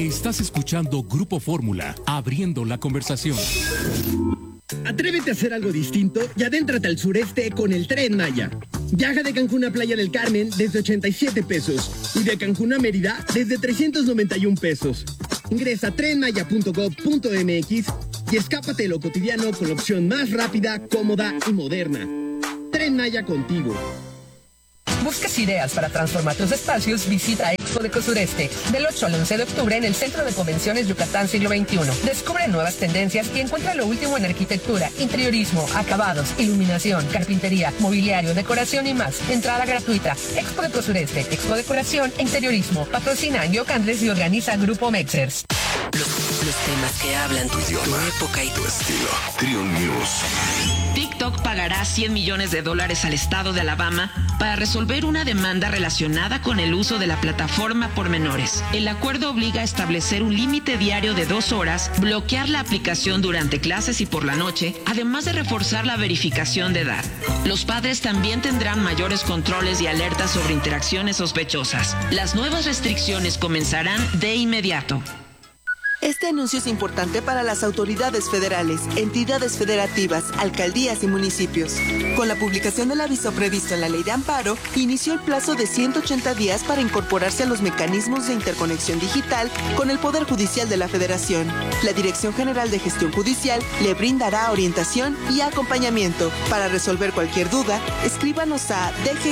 Estás escuchando Grupo Fórmula, abriendo la conversación. Atrévete a hacer algo distinto y adéntrate al sureste con el Tren Maya. Viaja de Cancún a Playa del Carmen desde 87 pesos y de Cancún a Mérida desde 391 pesos. Ingresa a trenmaya.gov.mx y escápate de lo cotidiano con la opción más rápida, cómoda y moderna. Tren Maya contigo. ¿Buscas ideas para transformar tus espacios? Visita Expo Deco Sureste del 8 al 11 de octubre en el Centro de Convenciones Yucatán Siglo XXI. Descubre nuevas tendencias y encuentra lo último en arquitectura, interiorismo, acabados, iluminación, carpintería, mobiliario, decoración y más. Entrada gratuita. Expo Deco Sureste, Expo Decoración e Interiorismo. Patrocina Yoc Andrés y organiza Grupo Mexers. Los temas que hablan tu idioma, tu época y tu estilo. Trio News. TikTok pagará $100 millones al estado de Alabama para resolver una demanda relacionada con el uso de la plataforma por menores. El acuerdo obliga a establecer un límite diario de 2 horas, bloquear la aplicación durante clases y por la noche, además de reforzar la verificación de edad. Los padres también tendrán mayores controles y alertas sobre interacciones sospechosas. Las nuevas restricciones comenzarán de inmediato. Este anuncio es importante para las autoridades federales, entidades federativas, alcaldías y municipios. Con la publicación del aviso previsto en la Ley de Amparo, inició el plazo de 180 días para incorporarse a los mecanismos de interconexión digital con el Poder Judicial de la Federación. La Dirección General de Gestión Judicial le brindará orientación y acompañamiento. Para resolver cualquier duda, escríbanos a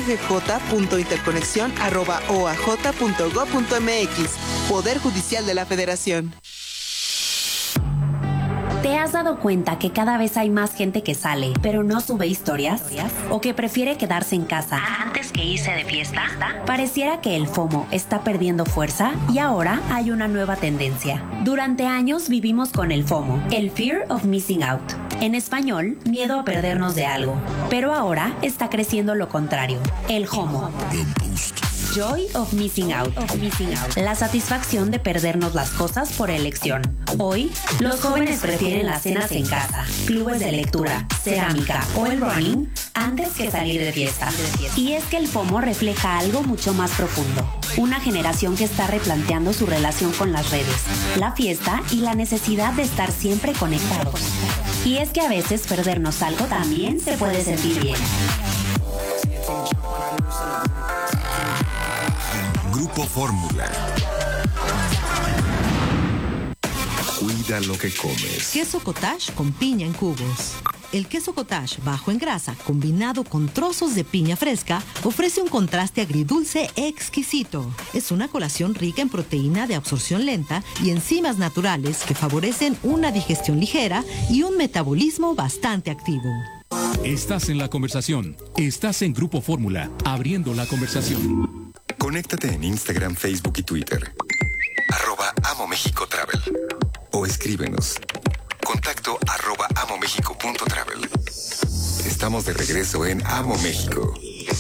dggj.interconexión@oaj.gov.mx. Poder Judicial de la Federación. ¿Te has dado cuenta que cada vez hay más gente que sale, pero no sube historias? ¿O que prefiere quedarse en casa antes que irse de fiesta? Pareciera que el FOMO está perdiendo fuerza y ahora hay una nueva tendencia. Durante años vivimos con el FOMO, el Fear of Missing Out. En español, miedo a perdernos de algo. Pero ahora está creciendo lo contrario, el JOMO. Joy of Missing Out. La satisfacción de perdernos las cosas por elección. Hoy, los jóvenes prefieren las cenas en casa, clubes de lectura, cerámica o el running antes que salir de fiesta. Y es que el FOMO refleja algo mucho más profundo. Una generación que está replanteando su relación con las redes, la fiesta y la necesidad de estar siempre conectados. Y es que a veces perdernos algo también se puede sentir bien. Grupo Fórmula. Cuida lo que comes. Queso cottage con piña en cubos. El queso cottage bajo en grasa, combinado con trozos de piña fresca, ofrece un contraste agridulce exquisito. Es una colación rica en proteína de absorción lenta y enzimas naturales que favorecen una digestión ligera y un metabolismo bastante activo. Estás en la conversación. Estás en Grupo Fórmula, abriendo la conversación. Conéctate en Instagram, Facebook y Twitter. @AmoMéxicoTravel. O escríbenos. Contacto @amomexico.travel. Estamos de regreso en Amo México.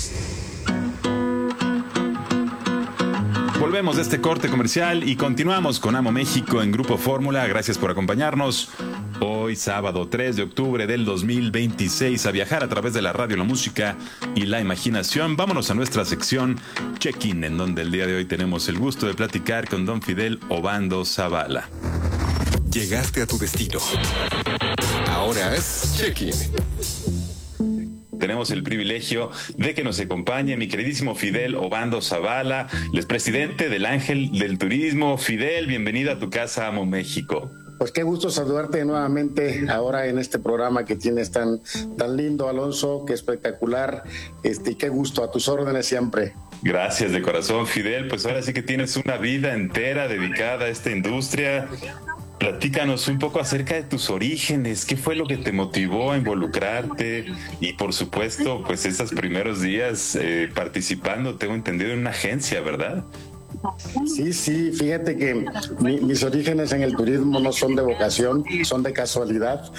Volvemos de este corte comercial y continuamos con Amo México en Grupo Fórmula. Gracias por acompañarnos. Hoy, sábado 3 de octubre del 2026, a viajar a través de la radio, la música y la imaginación. Vámonos a nuestra sección Check-in, en donde el día de hoy tenemos el gusto de platicar con don Fidel Obando Zavala. Llegaste a tu destino. Ahora es Check-in. Tenemos el privilegio de que nos acompañe mi queridísimo Fidel Obando Zavala, el es presidente del Ángel del Turismo. Fidel, bienvenido a tu casa, Amo México. Pues qué gusto saludarte nuevamente ahora en este programa que tienes tan lindo, Alonso, qué espectacular, y qué gusto, a tus órdenes siempre. Gracias de corazón, Fidel. Pues ahora sí que tienes una vida entera dedicada a esta industria. Platícanos un poco acerca de tus orígenes, qué fue lo que te motivó a involucrarte y por supuesto, pues esos primeros días participando, tengo entendido, en una agencia, ¿verdad? Sí, fíjate que mis orígenes en el turismo no son de vocación, son de casualidad.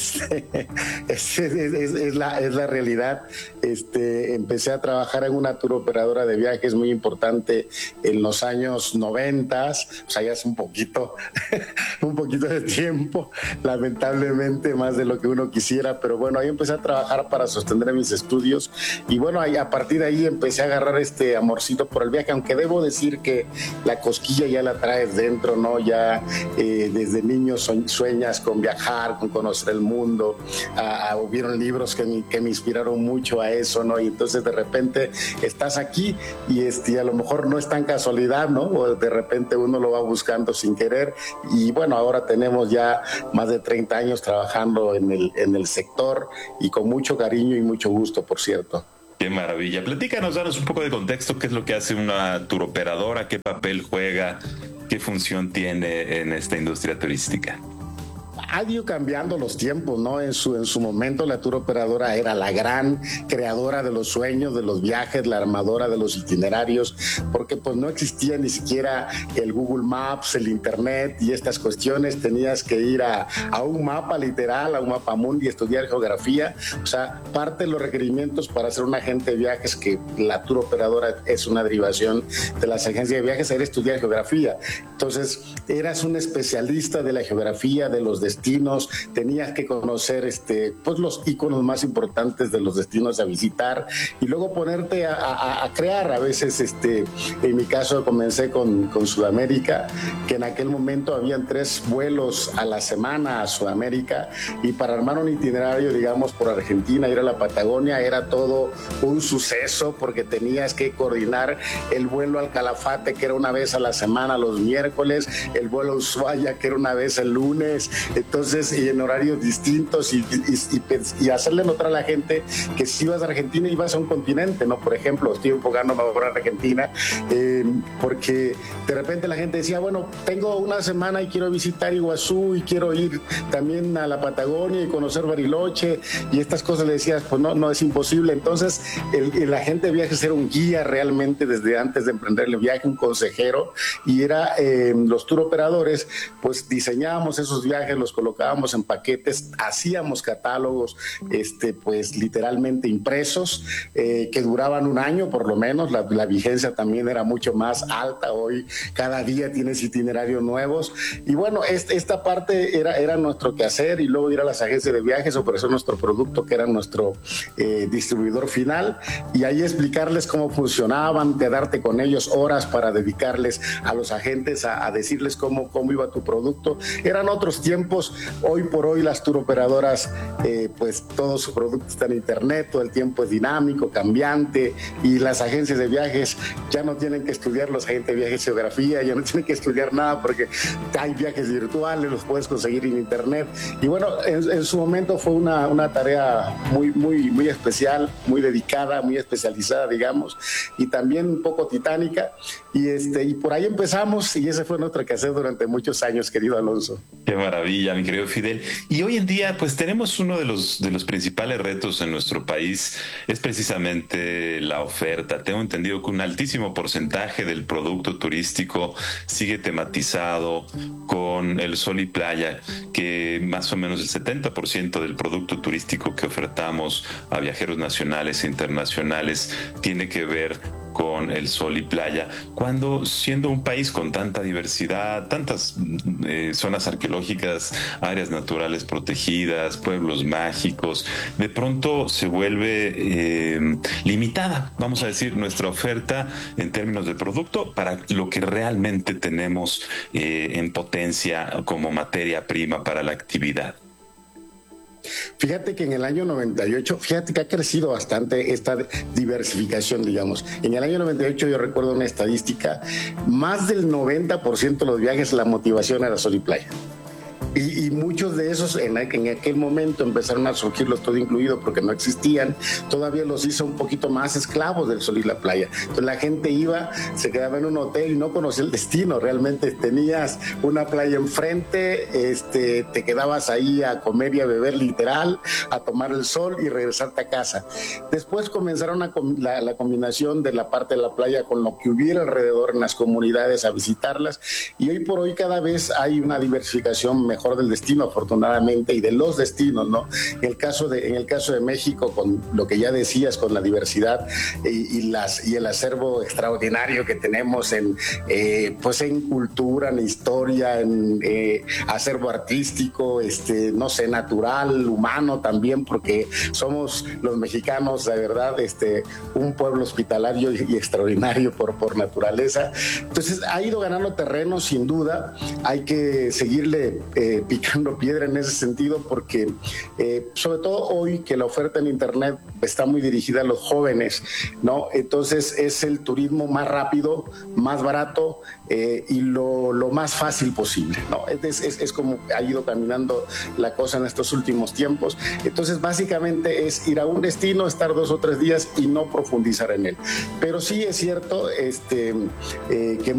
Es la realidad. Empecé a trabajar en una tour operadora de viajes muy importante en los años 90, o sea, ya es un poquito de tiempo, lamentablemente más de lo que uno quisiera, pero bueno, ahí empecé a trabajar para sostener mis estudios y bueno, a partir de ahí empecé a agarrar este amorcito por el viaje, aunque debo decir que la cosquilla ya la traes dentro, ¿no? Ya desde niños sueñas con viajar, con conocer el mundo. Hubieron libros que me inspiraron mucho a eso, ¿no? Y entonces de repente estás aquí y a lo mejor no es tan casualidad, ¿no? O de repente uno lo va buscando sin querer. Y bueno, ahora tenemos ya más de 30 años trabajando en el sector y con mucho cariño y mucho gusto, por cierto. Qué maravilla. Platícanos, danos un poco de contexto, qué es lo que hace una turoperadora, qué papel juega, qué función tiene en esta industria turística. Ha ido cambiando los tiempos, ¿no? En su momento la turoperadora era la gran creadora de los sueños, de los viajes, la armadora de los itinerarios, porque pues no existía ni siquiera el Google Maps, el Internet y estas cuestiones. Tenías que ir a un mapa literal, a un mapa mundi, estudiar geografía. O sea, parte de los requerimientos para ser un agente de viajes, que la turoperadora es una derivación de las agencias de viajes, era estudiar geografía. Entonces, eras un especialista de la geografía, de los destinos, tenías que conocer pues los íconos más importantes de los destinos a visitar y luego ponerte a crear. A veces, en mi caso, comencé con Sudamérica, que en aquel momento habían 3 vuelos a la semana a Sudamérica, y para armar un itinerario, digamos, por Argentina, ir a la Patagonia, era todo un suceso, porque tenías que coordinar el vuelo al Calafate, que era una vez a la semana los miércoles, el vuelo a Ushuaia, que era una vez el lunes. Entonces, y en horarios distintos, y hacerle notar a la gente que si ibas a Argentina ibas a un continente, ¿no? Por ejemplo, estoy enfocándome ahora en Argentina, porque de repente la gente decía, bueno, tengo una semana y quiero visitar Iguazú y quiero ir también a la Patagonia y conocer Bariloche y estas cosas. Le decías, pues no es imposible. Entonces, el agente de viajes era un guía realmente desde antes de emprender el viaje, un consejero, y era los tour operadores, pues diseñábamos esos viajes, los colocábamos en paquetes, hacíamos catálogos, pues literalmente impresos, que duraban un año por lo menos. La vigencia también era mucho más alta. Hoy cada día tienes itinerarios nuevos, y bueno, esta parte era nuestro quehacer, y luego ir a las agencias de viajes, ofrecer nuestro producto, que era nuestro distribuidor final, y ahí explicarles cómo funcionaban, quedarte con ellos horas para dedicarles a los agentes a decirles cómo iba tu producto. Eran otros tiempos. Hoy por hoy las turoperadoras, pues todo su producto está en internet, todo el tiempo es dinámico, cambiante, y las agencias de viajes ya no tienen que estudiar, los agentes de viajes, geografía, ya no tienen que estudiar nada, porque hay viajes virtuales, los puedes conseguir en internet. Y bueno, en su momento fue una tarea muy especial, muy dedicada, muy especializada, digamos, y también un poco titánica, y por ahí empezamos, y ese fue nuestro quehacer durante muchos años, querido Alonso. Qué maravilla, mi querido Fidel. Y hoy en día, pues tenemos uno de los principales retos en nuestro país, es precisamente la oferta. Tengo entendido que un altísimo porcentaje del producto turístico sigue tematizado con el sol y playa, que más o menos el 70% del producto turístico que ofertamos a viajeros nacionales e internacionales tiene que ver con el sol y playa, cuando siendo un país con tanta diversidad, tantas zonas arqueológicas, áreas naturales protegidas, pueblos mágicos, de pronto se vuelve limitada, vamos a decir, nuestra oferta en términos de producto para lo que realmente tenemos en potencia como materia prima para la actividad. Fíjate que en el año 98, fíjate que ha crecido bastante esta diversificación, digamos. En el año 98 yo recuerdo una estadística, más del 90% de los viajes la motivación era sol y playa. Y muchos de esos en aquel momento empezaron a surgir los todo incluido porque no existían, todavía los hizo un poquito más esclavos del sol y la playa. Entonces la gente iba, se quedaba en un hotel y no conocía el destino, realmente tenías una playa enfrente, te quedabas ahí a comer y a beber literal, a tomar el sol y regresarte a casa. Después comenzaron la combinación de la parte de la playa con lo que hubiera alrededor en las comunidades, a visitarlas, y hoy por hoy cada vez hay una diversificación mejor mejor del destino, afortunadamente, y de los destinos, ¿no? En el caso de México, con lo que ya decías, con la diversidad y el acervo extraordinario que tenemos en cultura, en historia, en acervo artístico, no sé, natural, humano también, porque somos los mexicanos, de verdad, un pueblo hospitalario y extraordinario por naturaleza. Entonces ha ido ganando terreno, sin duda. Hay que seguirle picando piedra en ese sentido, porque sobre todo hoy que la oferta en internet está muy dirigida a los jóvenes, ¿no? Entonces es el turismo más rápido, más barato y lo más fácil posible, ¿no? Es como ha ido caminando la cosa en estos últimos tiempos. Entonces básicamente es ir a un destino, estar 2 o 3 días y no profundizar en él. Pero sí es cierto que